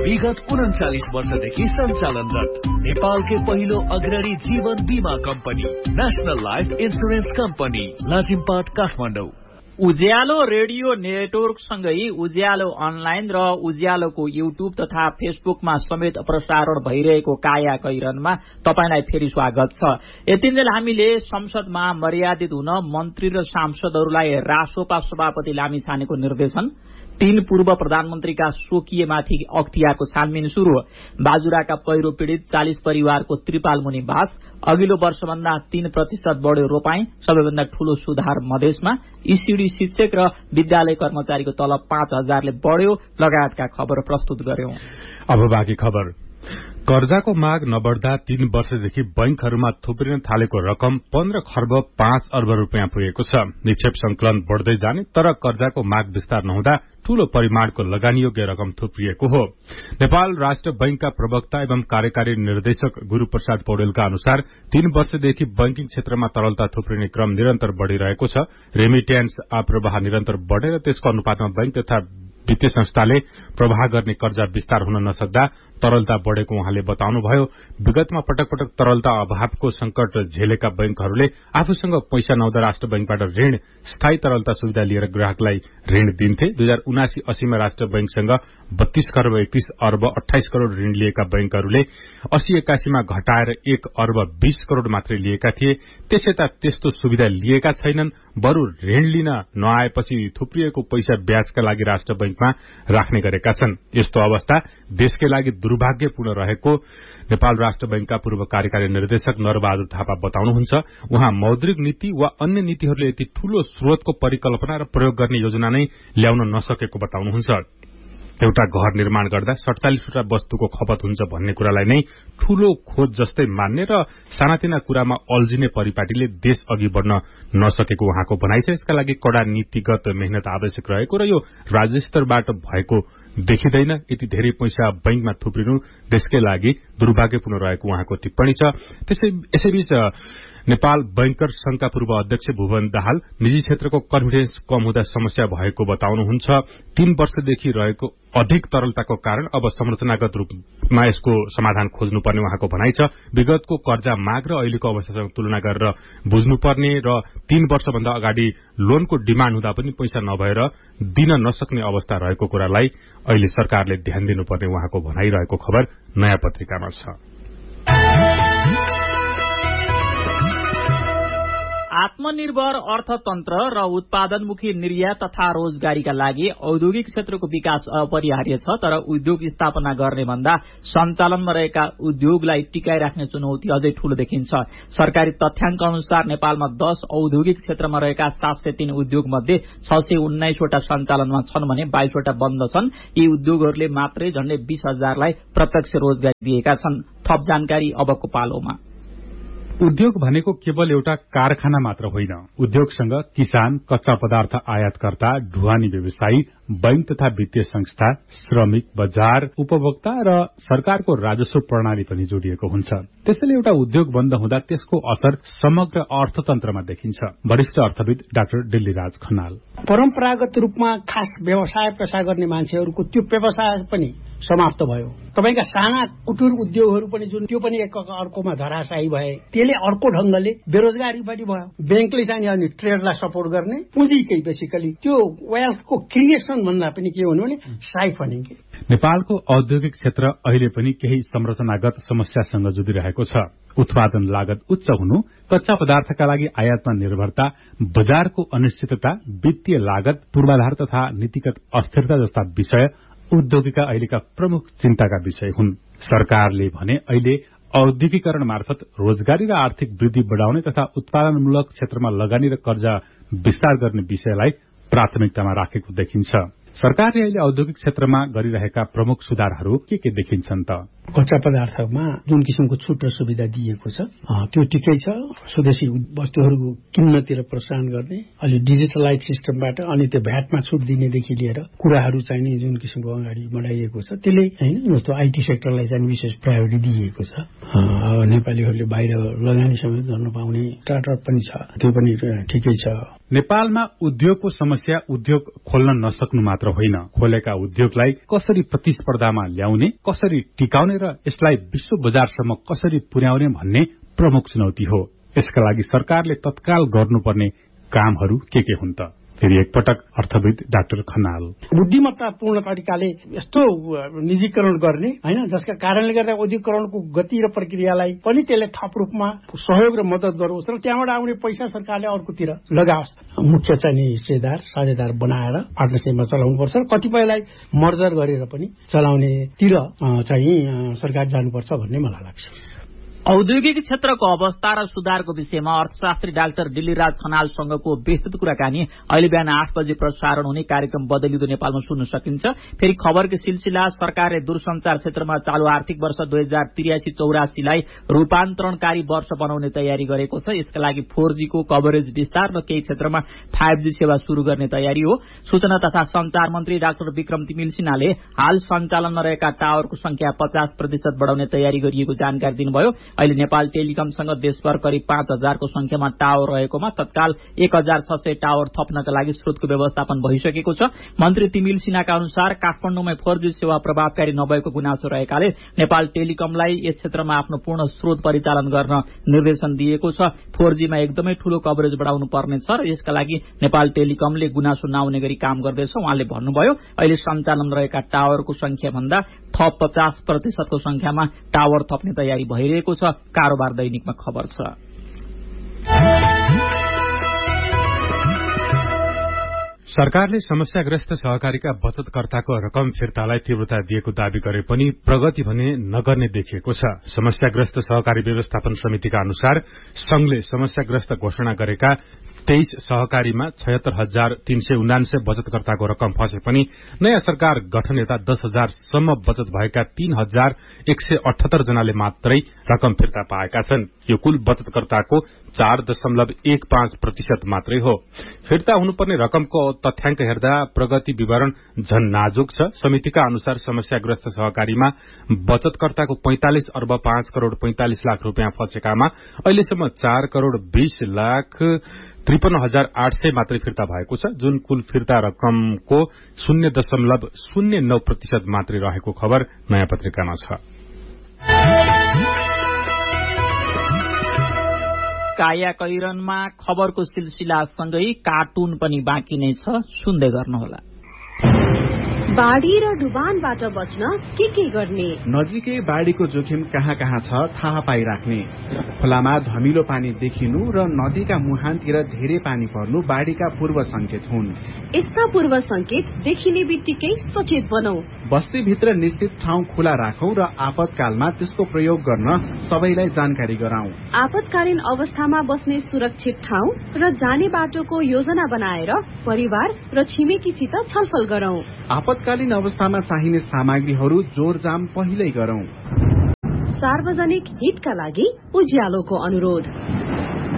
विगत 39 वर्षदेखि सञ्चालनरत नेपालकै पहिलो अग्रणी जीवन बीमा company national life insurance company Lazimpat Kathmandu. उज्यालो रेडियो नेटवर्क सँगै उज्यालो अनलाइन र उज्यालोको युट्युब तथा फेसबुकमा समेत प्रसारण भइरहेको काया कैरनमा तपाईलाई फेरि स्वागत छ। यतिन्जेल हामीले संसदमा मर्यादित हुन मन्त्री र सांसदहरूलाई रासोपा सभापति लामिछानेको निर्देशन, 3 पूर्व प्रधानमन्त्रीका स्वकीयमाथि अख्तियारको छानबिन शुरू, बाजुराका पहिरो पीड़ित 40 परिवारको त्रिपाल मुनि बास, अघिल्लो वर्षभन्दा 3% बढ्यो रोपाई, सबैभन्दा ठूलो सुधार मधेसमा, ईसीडी शिक्षक र विद्यालय कर्मचारीको तलब 5000ले बढ्यो लगायतका खबर प्रस्तुत गर्यौं। अब बाँकी खबर। कर्जाको माग नबढ्दा 3 वर्षदेखि बैंकहरूमा थुप्रिन थालेको रकम 15 खर्ब 5 अर्ब रुपियाँ पुगेको छ। निक्षेप संकलन बढ्दै जाने तर कर्जाको माग विस्तार नहुँदा ठूलो परिमाणको लगानीयोग्य रकम थुप्रिएको हो। नेपाल राष्ट्र बैंकका प्रवक्ता एवं कार्यकारी निर्देशक गुरूप्रसाद पौडेलका अनुसार 3 वर्षदेखि बैंकिङ क्षेत्रमा तरलता थुप्रिने क्रम निरन्तर बढ़िरहेको छ। रेमिट्यान्स प्रवाह निरन्तर बढ़ेर त्यसको अनुपातमा बैंक तथा वित्तीय संस्थाले प्रवाह गर्ने कर्जा विस्तार हुन नसक्दा तरलता बढ़ेको उहाँले बताउनुभयो। विगतमा पटक पटक तरलता अभावको संकट झेलेका बैंकहरूले आफूसँग पैसा नहुँदा राष्ट्र बैंकबाट ऋण स्थायी तरलता सुविधा लिएर ग्राहकलाई ऋण दिन्थे। 2079-80 मा राष्ट्र बैंकसँग 32 खर्ब 31 अर्ब 28 करोड़ ऋण लिएका बैंकहरूले 80-81 मा घटाएर 1 अर्ब 20 करोड़ मात्रै लिएका थिए। त्यसैता त्यस्तो सुविधा लिएका छैनन्, बरु ऋण लिन नआएपछि थुप्रिएको पैसा ब्याजका लागि राष्ट्र बैंकमा राख्ने गरेका छन्। यस्तो अवस्था देशकै लागि दुर्भाग्यपूर्ण रहेको नेपाल राष्ट्र बैंकका पूर्व कार्यकारी निर्देशक नरबहादुर थापा बताउनुहुन्छ। उहाँ मौद्रिक नीति वा अन्य नीतिहरूले यति ठूलो स्रोतको परिकल्पना र प्रयोग गर्ने योजना नै ल्याउन नसकेको बताउनुहुन्छ। एउटा घर निर्माण गर्दा 47वटा वस्तुको खपत हुन्छ भन्ने कुरालाई नै ठूलो खोज जस्तै मान्ने र सानातिना कुरामा अल्झिने परिपाटीले देश अघि बढ़न नसकेको उहाँको भनाइ छ। यसका लागि कड़ा नीतिगत मेहनत आवश्यक रहेको र यो राज्य स्तरबाट भएको देखिँदैन। यति धेरै पैसा बैंकमा थुप्रिनु देशकै लागि दुर्भाग्यपूर्ण रहेको उहाँको टिप्पणी छ। यसैबीच नेपाल बैंकर्स संघका पूर्व अध्यक्ष भुवन दाहाल निजी क्षेत्रको कन्फिडेन्स कम हुँदा समस्या भएको बताउनुहुन्छ। 3 वर्षदेखि रहेको अधिक तरलताको कारण अब संरचनागत रूपमा यसको समाधान खोज्नुपर्ने उहाँको भनाइ छ। विगतको कर्जा माग र अहिलेको अवस्थासँग तुलना गरेर बुझ्नुपर्ने र 3 वर्षभन्दा अगाडि लोनको डिमाण्ड हुँदा पनि पैसा नभएर दिन नसक्ने अवस्था रहेको कुरालाई अहिले सरकारले ध्यान दिनुपर्ने उहाँको भनाइ रहेको खबर नयाँ पत्रिकामा छ। आत्मनिर्भर अर्थतन्त्र र उत्पादनमुखी निर्यात तथा रोजगारीका लागि औद्योगिक क्षेत्रको विकास अपरिहार्य छ, तर उद्योग स्थापना गर्ने भन्दा सञ्चालनमा रहेका उद्योगलाई टिकाइराख्ने चुनौती अझै ठूलो देखिन्छ। सरकारी तथ्याङ्क अनुसार नेपालमा 10 औद्योगिक क्षेत्रमा रहेका 703 उद्योग मध्ये 619 वटा सञ्चालनमा छन् भने 22 वटा बन्द छन्। यी उद्योगहरूले मात्रै झण्डै 20,000लाई प्रत्यक्ष रोजगारी दिएका छन्। थप जानकारी अबको पालोमा। उद्योग भनेको केवल एउटा कारखाना मात्र होइन। उद्योगसँग किसान, कच्चा पदार्थ आयातकर्ता, ढुवानी व्यवसायी, बैंक तथा वित्तीय संस्था, श्रमिक, बजार, उपभोक्ता र सरकारको राजस्व प्रणाली पनि जोडिएको हुन्छ। त्यसैले एउटा उद्योग बन्द हुँदा त्यसको असर समग्र अर्थतन्त्रमा देखिन्छ। वरिष्ठ अर्थविद डाक्टर दिल्लीराज खनाल। परम्परागत रूपमा खास व्यवसाय पेशा गर्ने मान्छेहरूको त्यो व्यवसाय पनि समाप्त भयो। तपाईका साना कुटीर उद्योगहरू पनि जुन त्यो पनि एक अर्कोमा धराशायी भए। त्यसले अर्को ढंगले बेरोजगारी पनि भयो। बैंकले चाहिँ अनि ट्रेडलाई सपोर्ट गर्ने पुँजीकै बेसिकली त्यो वेल्थको क्रिएसन भन्दा पनि के हुनु भने साइफनिङ। नेपालको औद्योगिक क्षेत्र अहिले पनि केही संरचनागत समस्यासँग जुधिरहेको छ। उत्पादन लागत उच्च हुनु, कच्चा पदार्थका लागि आयातमा निर्भरता, बजारको अनिश्चितता, वित्तीय लागत, पूर्वाधार तथा नीतिगत अस्थिरता जस्ता विषय उद्योगका अहिलेका प्रमुख चिन्ताका विषय हुन्। सरकारले भने अहिले औद्योगिकरण मार्फत रोजगारी र आर्थिक वृद्धि बढ़ाउने तथा उत्पादनमूलक क्षेत्रमा लगानी र कर्जा विस्तार गर्ने विषयलाई प्राथमिकतामा राखेको देखिन्छ। सरकारले अहिले औद्योगिक क्षेत्रमा गरिरहेका प्रमुख सुधारहरू के देखिन्छन् त? कच्चा पदार्थमा जुन किसिमको छुट र सुविधा दिएको छ त्यो ठिकै छ। स्वदेशी वस्तुहरूको किन्नतिर प्रोत्साहन गर्ने, अहिले डिजिटलाइज सिस्टमबाट अनि त्यो भ्याटमा छुट दिनेदेखि लिएर कुराहरू चाहिने जुन किसिमको अगाडि बढाइएको छ त्यसले हैन जस्तो आईटी सेक्टरलाई चाहिँ विशेष प्रायोरिटी दिएको छ। नेपालीहरूले बाहिर लगानी समेत गर्न पाउने स्टार्टअप पनि छ, त्यो पनि ठिकै छ। नेपालमा उद्योगको समस्या उद्योग खोल्न नसक्नु मात्र होइन, खोलेका उद्योगलाई कसरी प्रतिस्पर्धामा ल्याउने, कसरी टिकाउने र यसलाई विश्व बजारसम्म कसरी पुर्याउने भन्ने प्रमुख चुनौती हो। यसका लागि सरकारले तत्काल गर्नुपर्ने कामहरू के हुन् त? फेरि एकपटक अर्थविद डाक्टर खनाल। बुद्धिमत्तापूर्ण तरिकाले यस्तो निजीकरण गर्ने हैन जसका कारणले गर्दा औद्योगिकरणको गति र प्रक्रियालाई पनि त्यसले थप रूपमा सहयोग र मद्दत गरोस् र त्यहाँबाट आउने पैसा सरकारले अर्कोतिर लगाओस्। मुख्य चाहिँ हिस्सेदार साझेदार बनाएर पार्टनरशिपमा चलाउनुपर्छ र कतिपयलाई मर्जर गरेर पनि चलाउनेतिर चाहिँ सरकार जानुपर्छ भन्ने मलाई लाग्छ। औद्योगिक क्षेत्रको अवस्था र सुधारको विषयमा अर्थशास्त्री डाक्टर डिल्लीराज खनालसँगको विस्तृत कुराकानी अहिले बिहान 8 बजे प्रसारण हुने कार्यक्रम बदलिँदो नेपालमा सुन्न सकिन्छ। फेरि खबरको सिलसिला सरकारले दूरसञ्चार क्षेत्रमा चालू आर्थिक वर्ष 2083-84 लाई रूपान्तरणकारी वर्ष बनाउने तयारी गरेको छ। यसका लागि 4G को कभरेज विस्तार र केही क्षेत्रमा 5G सेवा शुरू गर्ने तयारी हो। सूचना तथा संचार मन्त्री डाक्टर विक्रम तिमिल सिन्हाले हाल सञ्चालनमा रहेका टावरको संख्या 50% बढाउने तयारी गरिएको जानकारी दिनुभयो। अहिले नेपाल टेलिकमसँग देशभर करिब 5000 को संख्यामा टावर रहेकोमा तत्काल 1600 टावर थप्नका लागि स्रोतको व्यवस्थापन भइसकेको छ। मन्त्री तिमिल सिन्हाका अनुसार काठमाडौँमा 4G सेवा प्रभावकारी नभएको गुनासो रहेकाले नेपाल टेलिकमलाई यस क्षेत्रमा आफ्नो पूर्ण स्रोत परिचालन गर्न निर्देशन दिएको छ। 4G मा एकदमै ठूलो कभरेज बढाउनु पर्नेछ र यसका लागि नेपाल टेलिकमले गुनासो नआउने गरी काम गर्दैछ। उहाँले भन्नुभयो अहिले सञ्चालनमा रहेका टावरको संख्या भन्दा थप 50% को संख्यामा टावर थप्ने तयारी भइरहेको छ। कारोबार दैनिकमा खबर छ। सरकारले समस्याग्रस्त सहकारीका बचतकर्ताको रकम फिर्तालाई तीव्रता दिएको दावी गरे पनि प्रगति भने नगर्ने देखिएको छ। समस्याग्रस्त सहकारी व्यवस्थापन समितिका अनुसार संघले समस्याग्रस्त घोषणा गरेका 23 सहकारीमा 76,379 बचतकर्ताको रकम फसे पनि नयाँ सरकार गठन यता 10,000 सम्म बचत भएका 3,178 जनाले मात्रै रकम फिर्ता पाएका छन्। यो कुल बचतकर्ताको 4.15% मात्रै हो। फिर्ता हुनुपर्ने रकमको तथ्याङ्क हेर्दा प्रगति विवरण झन नाजुक छ। समितिका अनुसार समस्याग्रस्त सहकारीमा बचतकर्ताको 45 अर्ब 5 करोड़ 45 लाख रुपियाँ फसेकामा अहिलेसम्म 4 करोड़ 20 लाख 53,800 मात्रै फिर्ता भएको छ, जुन कुल फिर्ता रकमको 0.09% मात्रै रहेको खबर नयाँ पत्रिकामा छ। काया कैरनमा खबरको सिलसिलासँगै कार्टुन पनि बाँकी नै छ, सुन्दै गर्नुहोला। बाढ़ी र डुबानबाट बच्न के गर्ने? नजिकै बाढ़ीको जोखिम कहाँ कहाँ छ थाहा पाइराख्ने। खोलामा धमिलो पानी देखिनु र नदीका मुहानतिर धेरै पानी पर्नु बाढ़ीका पूर्व संकेत हुन्। यस्ता पूर्व संकेत देखिने बित्तिकै सचेत बनौ। बस्तीभित्र निश्चित ठाउँ खुला राखौं र आपतकालमा त्यसको प्रयोग गर्न सबैलाई जानकारी गराउँ। आपतकालीन अवस्थामा बस्ने सुरक्षित ठाउँ र जाने बाटोको योजना बनाएर परिवार र छिमेकीसित छलफल गरौं। आपतकालीन अवस्थामा चाहिने सामग्रीहरू जोरजाम पहिल्यै गरौं। सार्वजनिक हितका लागि उज्यालोको अनुरोध।